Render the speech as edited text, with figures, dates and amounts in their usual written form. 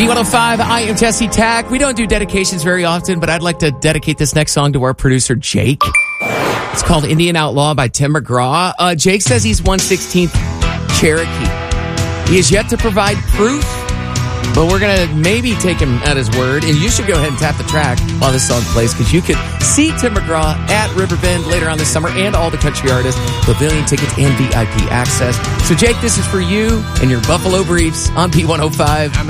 B105, I am Jesse Tack. We don't do dedications very often, but I'd like to dedicate this next song to our producer, Jake. It's called Indian Outlaw by Tim McGraw. Jake says he's 1/16th Cherokee. He has yet to provide proof, but we're going to maybe take him at his word. And you should go ahead and tap the track while this song plays, because you could see Tim McGraw at Riverbend later on this summer, and all the country artists, pavilion tickets, and VIP access. So, Jake, this is for you and your Buffalo Briefs on B105.